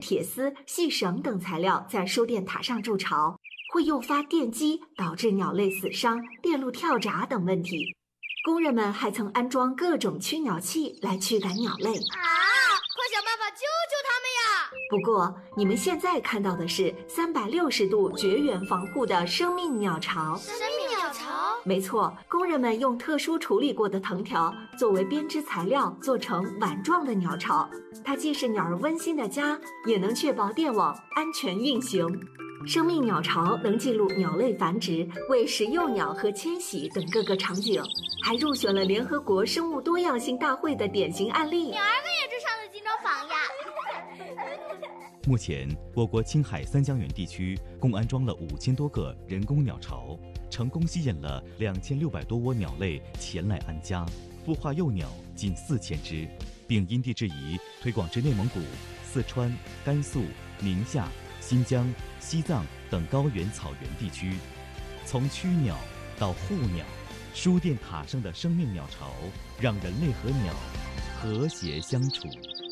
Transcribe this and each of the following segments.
铁丝、细绳等材料在输电塔上筑巢，会诱发电击，导致鸟类死伤、电路跳闸等问题。工人们还曾安装各种驱鸟器来驱赶鸟类。 快想办法救救他们呀！ 不过，你们现在看到的是360度绝缘防护的生命鸟巢。 生命鸟巢？ 没错，工人们用特殊处理过的藤条作为编织材料，做成碗状的鸟巢。它既是鸟儿温馨的家，也能确保电网安全运行。生命鸟巢能记录鸟类繁殖、喂食幼鸟和迁徙等各个场景，还入选了联合国生物多样性大会的典型案例。 鸟儿们也是上了金钟榜呀！ 目前，我国青海三江源地区共安装了5000多个人工鸟巢，成功吸引了2600多窝鸟类前来安家，孵化幼鸟近4000只，并因地制宜推广至内蒙古、四川、甘肃、宁夏、新疆、西藏等高原草原地区。从驱鸟到护鸟，输电塔上的生命鸟巢让人类和鸟和谐相处。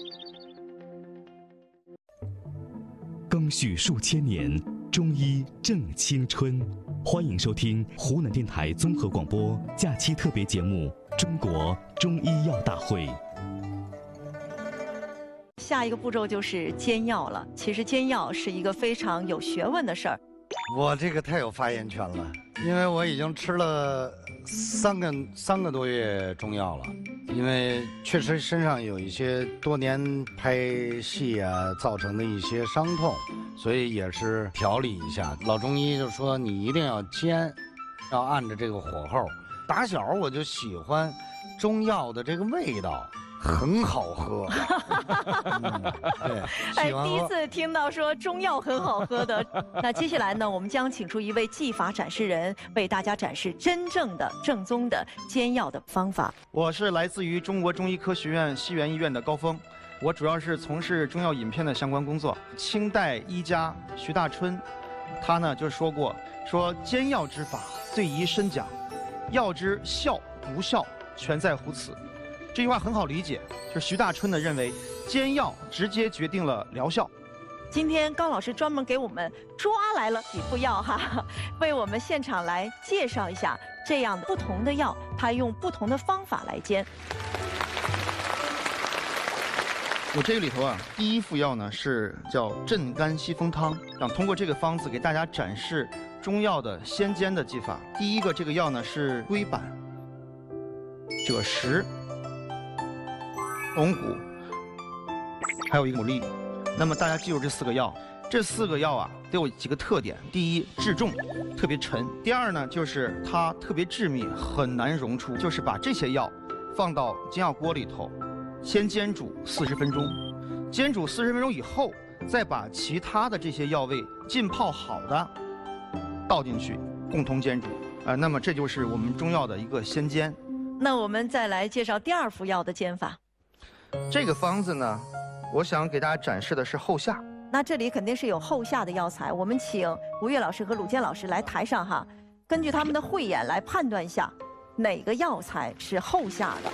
更续数千年，中医正青春。欢迎收听湖南电台综合广播假期特别节目《中国中医药大会》。 下一个步骤就是煎药了。其实煎药是一个非常有学问的事儿。 我这个太有发言权了，因为我已经吃了三个多月中药了，因为确实身上有一些多年拍戏啊造成的一些伤痛，所以也是调理一下。老中医就说你一定要煎，要按着这个火候。打小我就喜欢中药的这个味道。很好喝，对，喜欢喝。 第一次听到说中药很好喝的。那接下来呢，我们将请出一位技法展示人，为大家展示真正的、正宗的煎药的方法。 我是来自于中国中医科学院西园医院的高峰，我主要是从事中药饮片的相关工作。清代医家徐大春，他呢就说过，说煎药之法最宜深讲，药之效无效全在乎此。这句话很好理解，就是徐大春呢认为煎药直接决定了疗效。 今天高老师专门给我们抓来了几副药哈，为我们现场来介绍一下这样不同的药，它用不同的方法来煎。 我这个里头啊，第一副药呢是叫镇肝息风汤，想通过这个方子给大家展示中药的先煎的技法。第一个这个药呢是龟板、赭石、龙骨，还有一个牡蛎。那么大家记住这4个药，这4个药啊都有几个特点：第一，质重，特别沉；第二呢，就是它特别致密，很难溶出。就是把这些药放到煎药锅里头，先煎煮40分钟，煎煮40分钟以后，再把其他的这些药味浸泡好的倒进去，共同煎煮。那么这就是我们中药的一个先煎。 那我们再来介绍第2副药的煎法。 这个方子呢，我想给大家展示的是后下。 那这里肯定是有后下的药材，我们请吴越老师和鲁健老师来台上哈，根据他们的慧眼来判断一下哪个药材是后下的。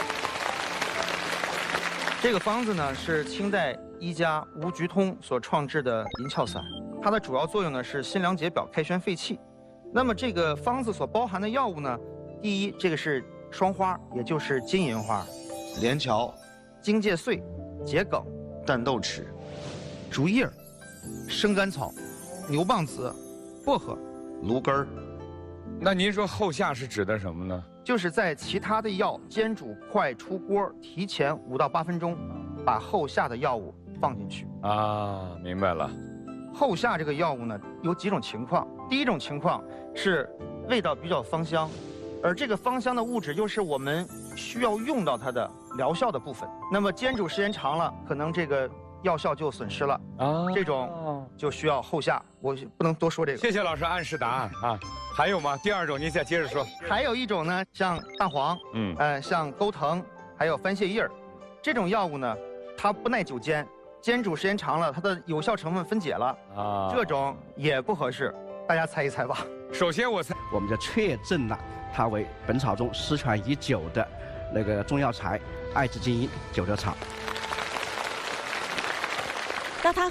这个方子呢是清代医家吴菊通所创制的银翘散，它的主要作用呢是辛凉解表、开宣肺气。那么这个方子所包含的药物呢，第一，这个是双花，也就是金银花、连翘、荆芥穗、桔梗、淡豆豉、竹叶、生甘草、牛蒡子、薄荷、芦根儿。 那您说后下是指的什么呢？ 就是在其他的药煎煮快出锅，提前5到8分钟，把后下的药物放进去。 啊，明白了。 后下这个药物呢，有几种情况。第一种情况是味道比较芳香，而这个芳香的物质又是我们需要用到它的疗效的部分。那么煎煮时间长了，可能这个药效就损失了啊。这种就需要后下，我不能多说这个。 谢谢老师暗示答案啊。还有吗？第2种您再接着说。 还有一种呢，像大黄，像钩藤，还有番泻叶，这种药物呢，它不耐久煎，煎煮时间长了，它的有效成分分解了啊，这种也不合适。大家猜一猜吧。 首先我猜， 我们就确证了它为本草中失传已久的那个中药材艾滋金银9得草。 那它